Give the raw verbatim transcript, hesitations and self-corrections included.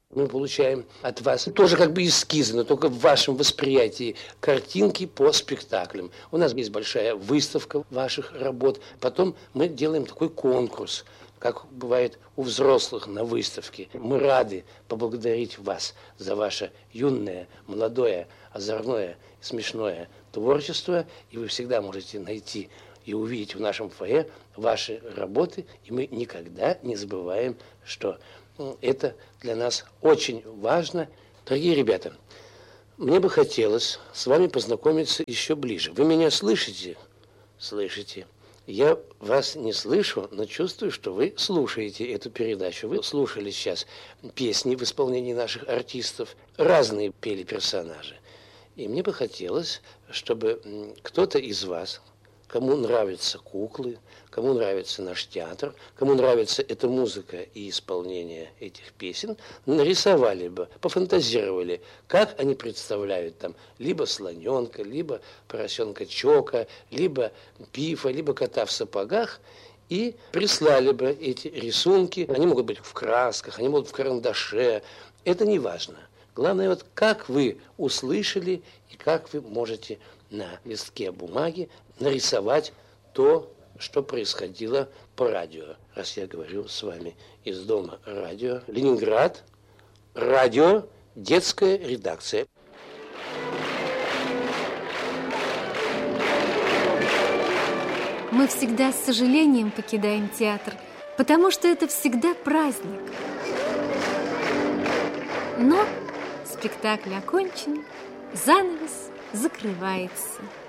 Мы получаем от вас тоже как бы эскизы, но только в вашем восприятии картинки по спектаклям. У нас есть большая выставка ваших работ. Потом мы делаем такой конкурс, как бывает у взрослых на выставке. Мы рады поблагодарить вас за ваше юное, молодое, озорное, смешное творчество. И вы всегда можете найти и увидеть в нашем фойе ваши работы. И мы никогда не забываем, что это для нас очень важно. Дорогие ребята, мне бы хотелось с вами познакомиться еще ближе. Вы меня слышите? Слышите. Я вас не слышу, но чувствую, что вы слушаете эту передачу. Вы слушали сейчас песни в исполнении наших артистов. Разные пели персонажи. И мне бы хотелось, чтобы кто-то из вас, кому нравятся куклы, кому нравится наш театр, кому нравится эта музыка и исполнение этих песен, нарисовали бы, пофантазировали, как они представляют там либо слоненка, либо поросенка Чока, либо Пифа, либо кота в сапогах, и прислали бы эти рисунки. Они могут быть в красках, они могут в карандаше. Это не важно. Главное, вот как вы услышали и как вы можете на листке бумаги нарисовать то, что происходило по радио. Раз я говорю с вами из дома радио. Ленинград, радио, детская редакция. Мы всегда с сожалением покидаем театр, потому что это всегда праздник. Но спектакль окончен, занавес закрывается.